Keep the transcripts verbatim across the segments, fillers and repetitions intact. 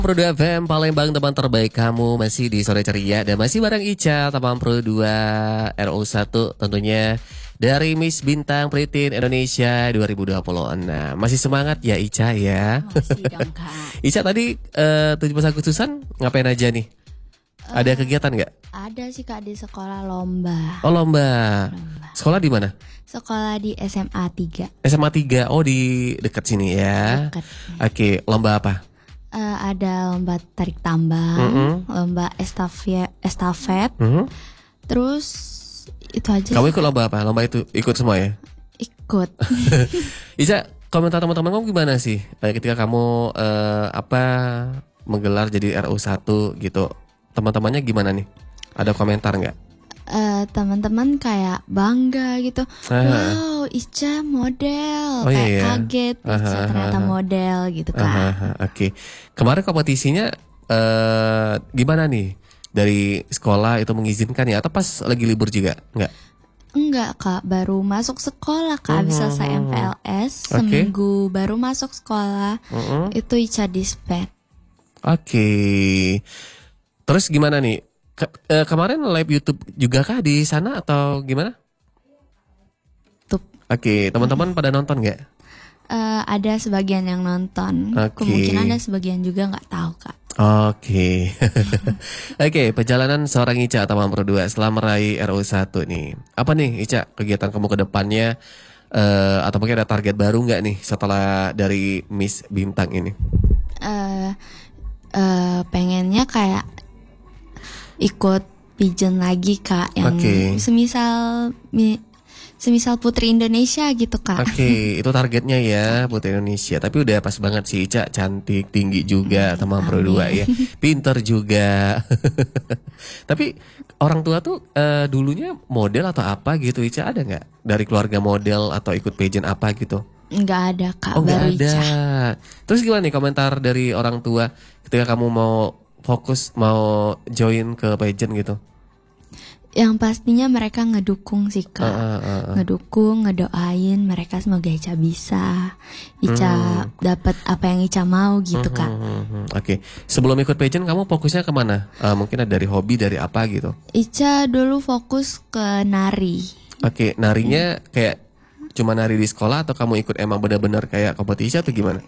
Pro dua F M Palembang, teman terbaik kamu masih di sore ceria dan masih bareng Ica Taman Pro dua R O satu tentunya dari Miss Bintang Pritin Indonesia dua ribu dua puluh enam. Masih semangat ya Ica ya? Masih dong Kak. Ica tadi uh, tujuh belas Agustusan ngapain aja nih? Uh, Ada kegiatan nggak? Ada sih Kak, di sekolah lomba. Oh lomba. lomba. Sekolah di mana? Sekolah di S M A tiga. S M A tiga, oh di dekat sini ya. Dekat. Oke, lomba apa? Uh, ada lomba tarik tambang, mm-hmm. lomba estafet, estafet. Mm-hmm. Terus itu aja. Kamu ikut lomba apa? Lomba itu ikut semua ya? Ikut. Ica, komentar teman-teman kamu gimana sih ketika kamu uh, apa menggelar jadi R O satu gitu? Teman-temannya gimana nih? Ada komentar nggak? Uh, teman-teman kayak bangga gitu. Aha. Wow, Ica model. Oh, kayak iya. kaget Ica aha, ternyata aha. model gitu kan. Oke. Okay. Kemarin kompetisinya uh, gimana nih? Dari sekolah itu mengizinkan ya atau pas lagi libur juga? Enggak. Enggak Kak, baru masuk sekolah Kak, habis uh-huh. selesai M P L S, okay. seminggu baru masuk sekolah. Uh-huh. Itu Ica dispet. Oke. Okay. Terus gimana nih? Ke, eh, kemarin live YouTube juga kah di sana atau gimana? YouTube. Oke, okay, teman-teman hmm. pada nonton nggak? Uh, ada sebagian yang nonton. Okay. Kemungkinan ada sebagian juga nggak tahu Kak. Oke. Okay. Oke, okay, perjalanan seorang Ica Taman Pro dua setelah meraih R O satu nih. Apa nih Ica kegiatan kamu ke depannya? Uh, atau mungkin ada target baru nggak nih setelah dari Miss Bintang ini? Uh, uh, pengennya kayak ikut pageant lagi Kak, yang okay. semisal mi, semisal Putri Indonesia gitu Kak. Oke, okay, itu targetnya ya Putri Indonesia. Tapi udah pas banget sih Ica, cantik, tinggi juga, Taman Pro dua ya, pinter juga. Tapi orang tua tuh uh, dulunya model atau apa gitu Ica, ada nggak dari keluarga model atau ikut pageant apa gitu? Nggak ada Kak, oh, baru nggak ada. Ica. Terus gimana nih komentar dari orang tua ketika kamu mau fokus mau join ke pageant gitu? Yang pastinya mereka ngedukung sih Kak, uh, uh, uh, uh. ngedukung, ngedoain mereka semoga Ica bisa, Ica hmm. dapat apa yang Ica mau gitu hmm, Kak. Hmm, hmm, hmm. Oke, okay. Sebelum ikut pageant kamu fokusnya kemana? Uh, mungkin ada dari hobi, dari apa gitu? Ica dulu fokus ke nari. Oke, okay. Narinya hmm. kayak cuma nari di sekolah atau kamu ikut emang benar-benar kayak kompetisi atau gimana?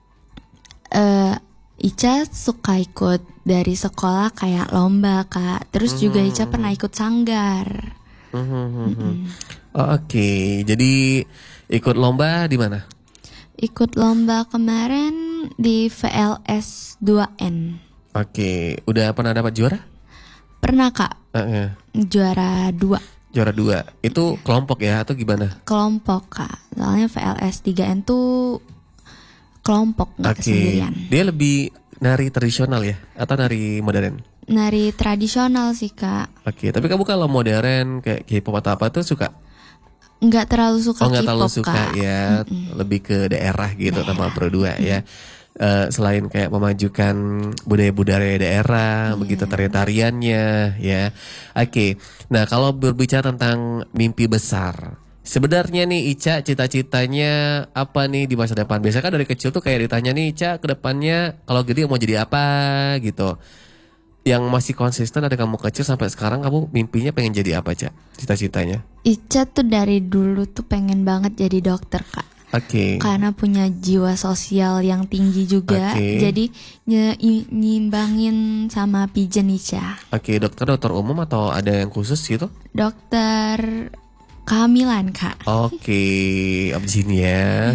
Uh, Ica suka ikut dari sekolah kayak lomba Kak. Terus hmm. juga Ica pernah ikut sanggar. Hmm, hmm, hmm. Hmm. Oh, Oke, okay. Jadi ikut lomba di mana? Ikut lomba kemarin di V L S dua N. Oke, okay. Udah pernah dapat juara? Pernah Kak. Uh-uh. Juara dua. Juara dua. Itu kelompok ya atau gimana? Kelompok Kak. Soalnya V L S tiga N tuh kelompok, nggak okay. sendirian. Dia lebih nari tradisional ya atau nari modern? Nari tradisional sih Kak. Oke, okay. Tapi kamu kalau modern kayak K-pop atau apa tuh suka? Nggak terlalu suka oh, K-pop Kak. Oh nggak terlalu suka ya, Mm-mm. lebih ke daerah gitu Taman Pro dua ya. Uh, selain kayak memajukan budaya-budaya daerah, yeah. begitu tarian-tariannya ya. Oke, okay. Nah kalau berbicara tentang mimpi besar, sebenarnya nih Ica cita-citanya apa nih di masa depan? Biasanya kan dari kecil tuh kayak ditanya nih Ica ke depannya kalau gede mau jadi apa gitu. Yang masih konsisten dari kamu kecil sampai sekarang kamu mimpinya pengen jadi apa Ca? Cita-citanya? Ica tuh dari dulu tuh pengen banget jadi dokter Kak. Oke. Okay. Karena punya jiwa sosial yang tinggi juga. Okay. Jadi ny- nyimbangin sama pageant Ica. Oke, okay. Dokter dokter umum atau ada yang khusus gitu? Dokter kehamilan Kak. Oke, okay, abjin ya.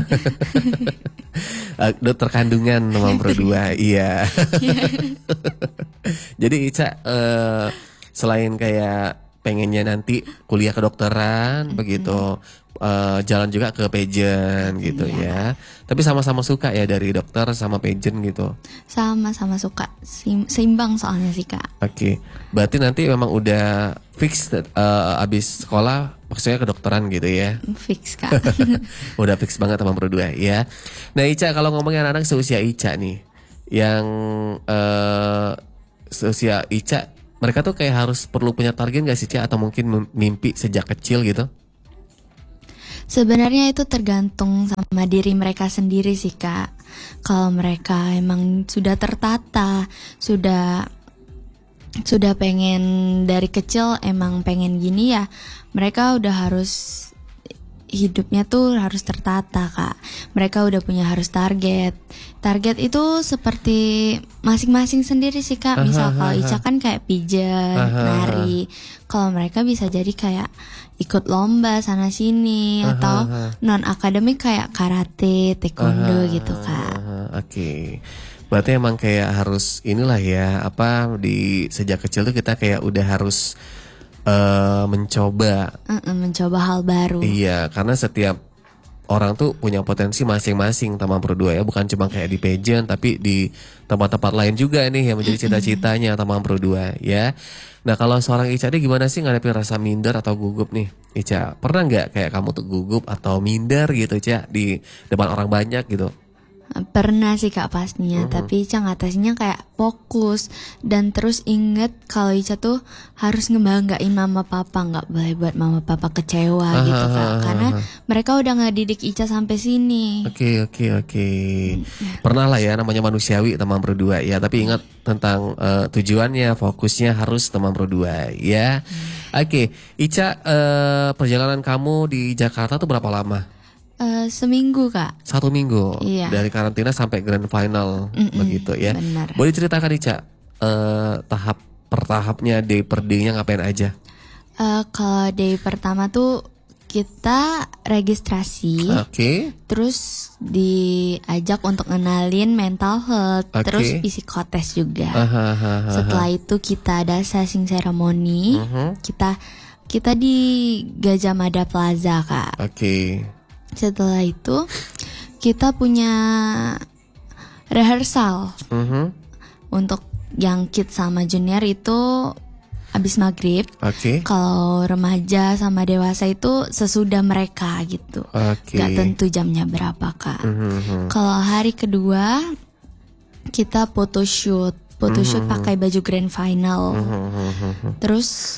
Dokter kandungan nomor Pro dua, iya. Jadi Ica uh, selain kayak pengennya nanti kuliah kedokteran mm-hmm. begitu, uh, jalan juga ke pageant gitu yeah. ya. Tapi sama-sama suka ya dari dokter sama pageant gitu. Sama-sama suka, Sim- seimbang soalnya sih Kak. Oke, okay. Berarti nanti memang udah fix uh, abis sekolah maksudnya kedokteran gitu ya? Fix Kak. Udah fix banget sama Pro dua ya. Nah Ica kalau ngomongin anak-anak seusia Ica nih, yang uh, seusia Ica, mereka tuh kayak harus perlu punya target gak sih Ica? Atau mungkin mimpi sejak kecil gitu? Sebenarnya itu tergantung sama diri mereka sendiri sih Kak. Kalau mereka emang sudah tertata, sudah sudah pengen dari kecil emang pengen gini ya, mereka udah harus hidupnya tuh harus tertata Kak. Mereka udah punya harus target. Target itu seperti masing-masing sendiri sih Kak. Misal kalau Ica kan kayak pijat, nari. Kalau mereka bisa jadi kayak ikut lomba sana sini atau non akademik kayak karate, taekwondo gitu Kak. Oke. Okay. Berarti emang kayak harus inilah ya, apa di sejak kecil tuh kita kayak udah harus uh, mencoba uh-uh, mencoba hal baru. Iya, karena setiap orang tuh punya potensi masing-masing Taman Pro dua ya, bukan cuma kayak di pageant tapi di tempat-tempat lain juga nih yang menjadi cita-citanya Taman Pro dua ya. Nah, kalau seorang Ica ini gimana sih ngadepin rasa minder atau gugup nih? Ica, pernah nggak kayak kamu tuh gugup atau minder gitu Ica di depan orang banyak gitu? Pernah sih Kak pastinya, uh-huh. tapi Ica ngatasinnya kayak fokus dan terus inget kalau Ica tuh harus ngebanggain mama papa, nggak boleh buat mama papa kecewa uh-huh. gitu Kak, karena mereka udah ngedidik Ica sampai sini. Oke okay, oke okay, oke. Okay. Pernah lah ya, namanya manusiawi Taman Pro dua ya, tapi ingat tentang uh, tujuannya, fokusnya harus Taman Pro dua ya. Hmm. Oke, okay. Ica, uh, perjalanan kamu di Jakarta tuh berapa lama? Uh, seminggu Kak. Satu minggu. Iya. Dari karantina sampai grand final. Mm-mm, begitu ya. Benar. Boleh ceritakan Ica uh, tahap per tahapnya, day per day-nya ngapain aja? Uh, kalau day pertama tuh kita registrasi. Oke. Okay. Terus diajak untuk ngenalin mental health. Okay. Terus psikotes juga. Aha, aha, aha. Setelah itu kita ada assessing ceremony. Uh-huh. Kita kita di Gajah Mada Plaza Kak. Oke. Okay. Setelah itu kita punya rehearsal uh-huh. untuk yang kids sama junior itu abis maghrib. Okay. Kalau remaja sama dewasa itu sesudah mereka gitu. Okay. Gak tentu jamnya berapa Kak. Uh-huh. Kalau hari kedua kita photoshoot, photoshoot uh-huh. pakai baju grand final. Uh-huh. Terus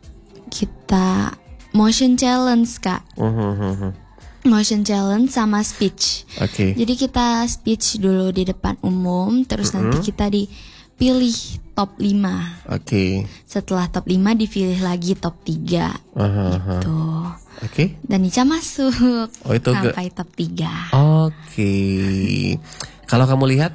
kita motion challenge Kak. Uh-huh. Motion challenge sama speech. Oke. Okay. Jadi kita speech dulu di depan umum, terus mm-hmm. nanti kita dipilih top lima. Oke. Okay. Setelah top lima dipilih lagi top tiga. Uh-huh. Gitu. Oke. Okay. Dan Ica masuk oh, itu sampai ge- top tiga. Oke. Okay. Kalau kamu lihat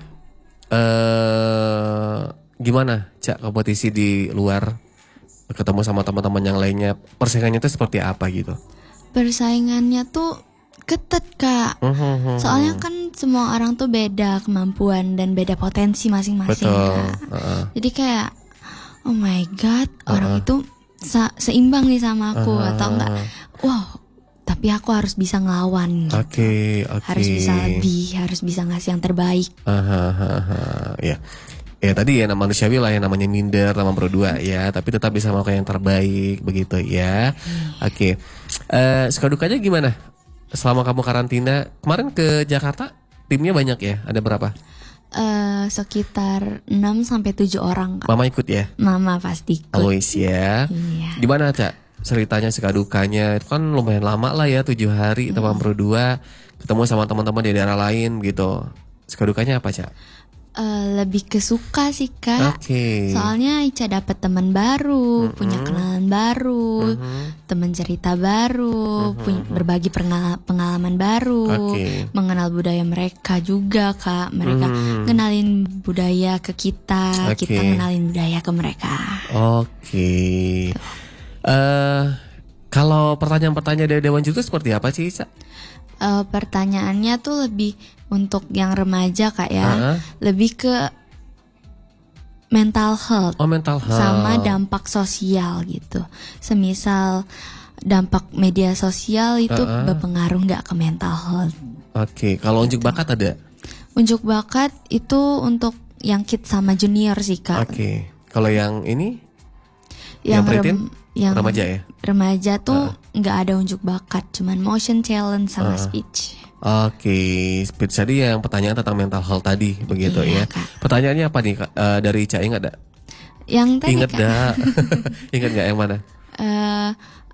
uh, gimana Cak kompetisi di luar, ketemu sama teman-teman yang lainnya, persaingannya itu seperti apa gitu? Persaingannya tuh ketat Kak. Uh-huh. Soalnya kan semua orang tuh beda kemampuan dan beda potensi masing-masing. Betul. Kak. Uh-uh. Jadi kayak oh my god, uh-uh. orang itu sa- seimbang nih sama aku uh-huh. atau enggak. Wow, tapi aku harus bisa ngelawan gitu. Oke, okay, oke. Okay. Harus bisa lebih, harus bisa ngasih yang terbaik. Uh-huh, uh-huh. Ya. Ya tadi ya manusiawi lah yang namanya minder Taman Pro dua ya, tapi tetap bisa melakukan yang terbaik begitu ya. Hmm. Oke. Okay. Uh, suka dukanya gimana? Selama kamu karantina, kemarin ke Jakarta timnya banyak ya? Ada berapa? Uh, sekitar enam sampai tujuh orang Kak. Mama ikut ya? Mama pasti ikut. Alois ya. Iya. Gimana Cak? Ceritanya suka dukanya, itu kan lumayan lama lah ya, tujuh hari hmm. Taman Pro dua, ketemu sama teman-teman di daerah lain gitu. Suka dukanya apa Cak? Uh, lebih ke suka sih Kak. Okay. Soalnya Ica dapat teman baru, mm-hmm. punya kenalan baru, mm-hmm. teman cerita baru, mm-hmm. punya berbagi pengala- pengalaman baru, okay. mengenal budaya mereka juga Kak. Mereka mm-hmm. ngenalin budaya ke kita, okay. kita ngenalin budaya ke mereka. Oke. Okay. Uh, kalau pertanyaan-pertanyaan dari Dewan Juri itu seperti apa sih Ica? Uh, pertanyaannya tuh lebih untuk yang remaja Kak ya, uh-huh. lebih ke mental health, oh, mental health sama dampak sosial gitu. Semisal dampak media sosial itu uh-huh. berpengaruh nggak ke mental health. Oke, okay. Kalau unjuk bakat ada? Unjuk bakat itu untuk yang kids sama junior sih Kak. Oke, okay. Kalau yang ini? Yang, yang rem, yang remaja ya? Remaja tuh nggak uh. ada unjuk bakat, cuman motion challenge sama uh. speech. Oke, okay. Speech tadi yang pertanyaan tentang mental health tadi, begitu iya, ya. Kak. Pertanyaannya apa nih Kak? Uh, dari Ica ingat gak? Yang tadi Ingat dah. Ingat gak yang mana? Uh,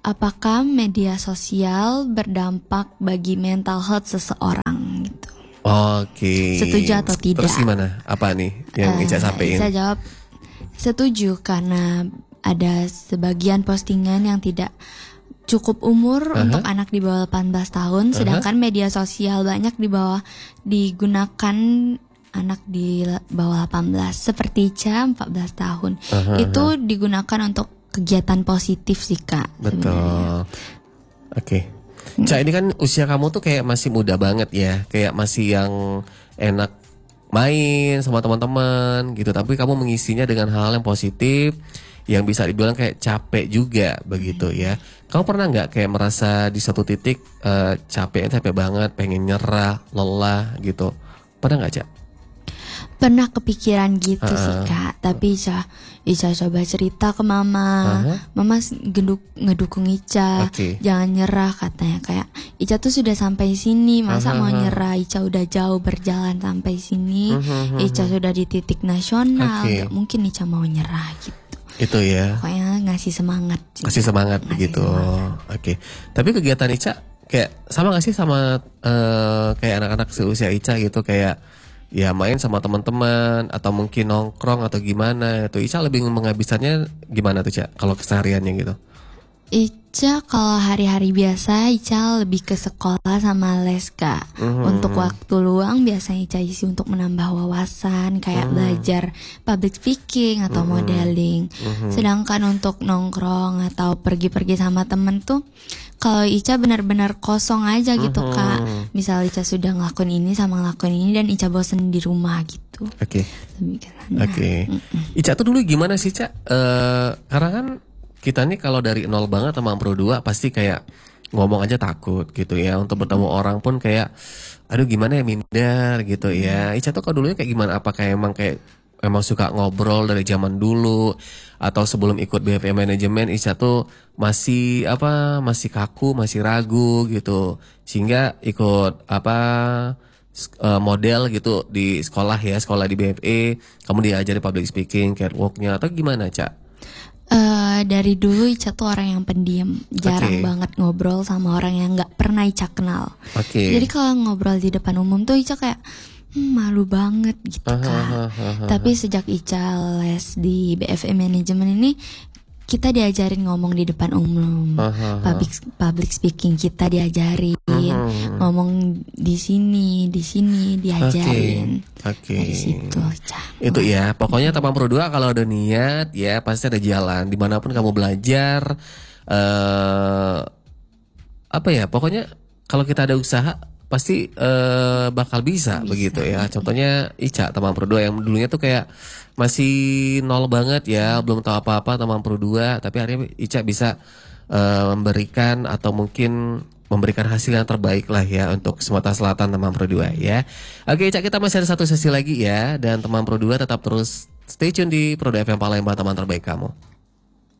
apakah media sosial berdampak bagi mental health seseorang gitu. Oke. Setuju atau tidak? Terus gimana? Apa nih yang Uh, Ica sampein? Saya jawab setuju karena ada sebagian postingan yang tidak cukup umur uh-huh. untuk anak di bawah delapan belas tahun, uh-huh. sedangkan media sosial banyak di bawah digunakan anak di bawah delapan belas seperti Ica empat belas tahun. Uh-huh. Itu digunakan untuk kegiatan positif sih Kak. Betul. Oke. Okay. Ca, ini kan usia kamu tuh kayak masih muda banget ya, kayak masih yang enak main sama teman-teman gitu, tapi kamu mengisinya dengan hal yang positif, yang bisa dibilang kayak capek juga begitu ya. Kamu pernah nggak kayak merasa di satu titik uh, capeknya capek banget, pengen nyerah, lelah gitu? Pernah nggak Ca? Pernah kepikiran gitu uh, sih Kak, tapi Ica, Ica coba cerita ke Mama, uh-huh. Mama geduk, ngedukung Ica, okay. Jangan nyerah katanya, kayak Ica tuh sudah sampai sini, masa uh-huh. mau nyerah, Ica udah jauh berjalan sampai sini, uh-huh. Ica sudah di titik nasional, okay. Gak mungkin Ica mau nyerah gitu. Itu ya. Pokoknya ngasih semangat. Ngasih semangat ngasih begitu. Oke. Okay. Tapi kegiatan Ica kayak sama gak sih sama uh, kayak anak-anak seusia Ica gitu, kayak ya main sama teman-teman atau mungkin nongkrong atau gimana? Itu Ica lebih menghabiskannya gimana tuh Ca? Kalau kesehariannya gitu? Ica kalau hari-hari biasa Ica lebih ke sekolah sama les Kak. Mm-hmm. Untuk waktu luang biasanya Ica isi untuk menambah wawasan, kayak mm-hmm. belajar public speaking atau mm-hmm. modeling. Mm-hmm. Sedangkan untuk nongkrong atau pergi-pergi sama temen tuh kalau Ica benar-benar kosong aja gitu mm-hmm. Kak. Misal Ica sudah ngelakuin ini sama ngelakuin ini dan Ica bosen di rumah gitu. Oke. Okay. Oke. Okay. Mm-mm. Ica tuh dulu gimana sih Ca? Uh, karena kan kita nih kalau dari nol banget sama Pro dua pasti kayak ngomong aja takut gitu ya. Untuk bertemu mm-hmm. orang pun kayak aduh gimana ya, minder gitu mm-hmm. ya. Ica tuh kalau dulunya kayak gimana? Apakah emang kayak emang suka ngobrol dari zaman dulu, atau sebelum ikut B F M manajemen Ica tuh masih apa masih kaku, masih ragu gitu, sehingga ikut apa model gitu di sekolah ya, sekolah di B F E, kamu diajari public speaking, catwalknya, atau gimana Ca? Uh, dari dulu Ica tuh orang yang pendiam, jarang okay. banget ngobrol sama orang yang nggak pernah Ica kenal. Okay. Jadi kalau ngobrol di depan umum tuh Ica kayak hmm, malu banget gitu Kak. Uh, uh, uh, uh, Tapi sejak Ica les di B F M manajemen ini, kita diajarin ngomong di depan umum, uh, uh, uh. public public speaking kita diajarin, uh, uh. ngomong di sini, di sini diajarin. Oke. Okay. Dari situ, Ca. Itu ya, pokoknya Taman Pro dua kalau ada niat ya pasti ada jalan. Dimanapun kamu belajar, uh, apa ya, pokoknya kalau kita ada usaha pasti uh, bakal bisa, bisa begitu ya. Contohnya Ica Taman Pro dua yang dulunya tuh kayak masih nol banget ya, belum tahu apa-apa Taman Pro dua, tapi akhirnya Ica bisa uh, memberikan atau mungkin memberikan hasil yang terbaik lah ya untuk Sumatera Selatan Taman Pro dua ya. Oke Ica, kita masih ada satu sesi lagi ya, dan Taman Pro dua tetap terus stay tune di Pro dua F M Palembang, teman terbaik kamu.